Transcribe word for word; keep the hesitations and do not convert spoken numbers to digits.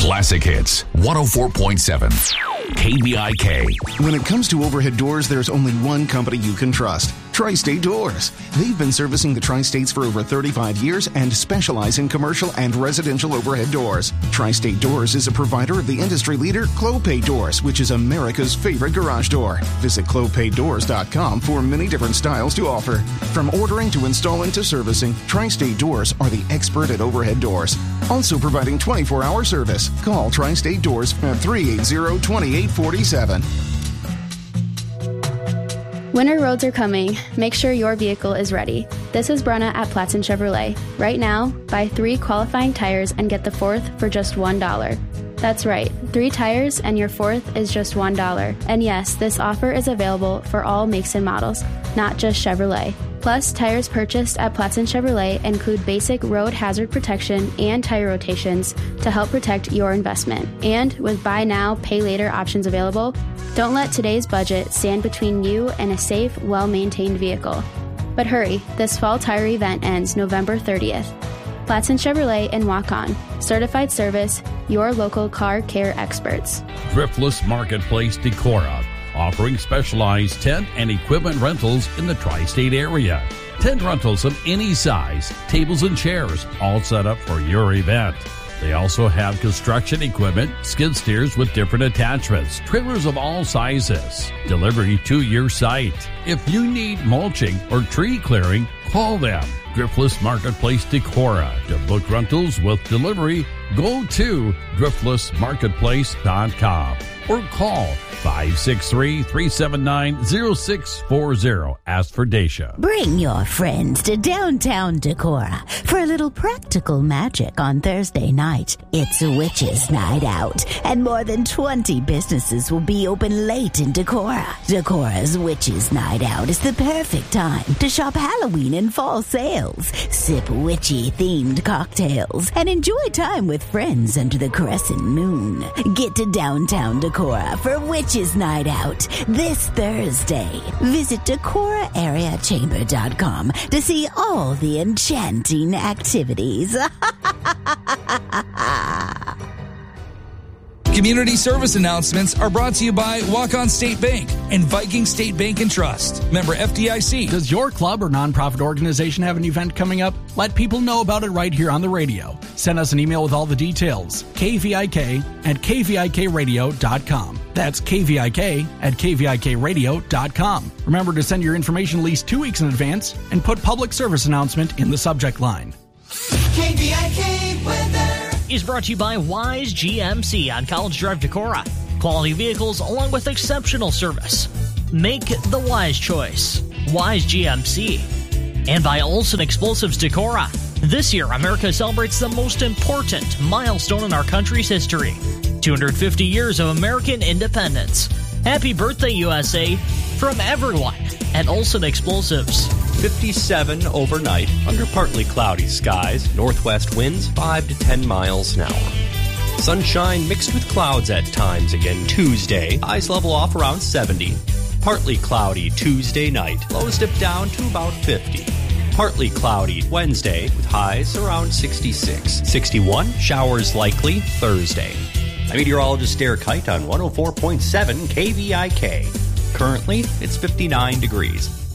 Classic Hits, one oh four point seven. K V I K. When it comes to overhead doors, there's only one company you can trust. Tri-State Doors. They've been servicing the Tri-States for over thirty-five years and specialize in commercial and residential overhead doors. Tri-State Doors is a provider of the industry leader Clopay Doors, which is America's favorite garage door. Visit clopay doors dot com for many different styles to offer. From ordering to installing to servicing, Tri-State Doors are the expert at overhead doors. Also providing twenty-four hour service. Call Tri-State Doors at three eight zero, two eight four seven. Winter roads are coming. Make sure your vehicle is ready. This is Brenna at Platson Chevrolet. Right now, buy three qualifying tires and get the fourth for just one dollar. That's right, three tires and your fourth is just one dollar. And yes, this offer is available for all makes and models, not just Chevrolet. Plus, tires purchased at Platson Chevrolet include basic road hazard protection and tire rotations to help protect your investment. And with buy now, pay later options available, don't let today's budget stand between you and a safe, well-maintained vehicle. But hurry, this fall tire event ends November thirtieth. Platson Chevrolet and Walk On. Certified service, your local car care experts. Thriftless Marketplace Decorah, offering specialized tent and equipment rentals in the tri-state area. Tent rentals of any size, tables and chairs, all set up for your event. They also have construction equipment, skid steers with different attachments, trailers of all sizes, delivery to your site. If you need mulching or tree clearing, call them. Thriftless Marketplace Decorah. To book rentals with delivery, go to thriftless marketplace dot com or call five six three, three seven nine, zero six four zero. Ask for Dacia. Bring your friends to downtown Decorah for a little practical magic on Thursday night. It's a witches' night out, and more than twenty businesses will be open late in Decorah. Decorah's Witches' Night Out is the perfect time to shop Halloween and fall sales, sip witchy-themed cocktails, and enjoy time with friends under the crescent moon. Get to downtown Decorah for Witches' Night Out this Thursday. Visit decorah area chamber dot com to see all the enchanting activities. Community service announcements are brought to you by Walk-On State Bank and Viking State Bank and Trust. Member F D I C. Does your club or nonprofit organization have an event coming up? Let people know about it right here on the radio. Send us an email with all the details. K V I K at K V I K radio dot com. That's K V I K at K V I K radio dot com. Remember to send your information at least two weeks in advance and put public service announcement in the subject line. K V I K weather is brought to you by Wise G M C on College Drive, Decorah. Quality vehicles along with exceptional service. Make the wise choice. Wise G M C. And by Olson Explosives Decorah. This year, America celebrates the most important milestone in our country's history. two hundred fifty years of American independence. Happy birthday, U S A, from everyone at Olson Explosives. fifty-seven overnight under partly cloudy skies, northwest winds five to ten miles an hour. Sunshine mixed with clouds at times again Tuesday, highs level off around seventy. Partly cloudy Tuesday night, lows dip down to about fifty. Partly cloudy Wednesday with highs around sixty-six. sixty-one, showers likely Thursday. I'm meteorologist Derek Height on one oh four point seven K V I K. Currently, it's fifty-nine degrees.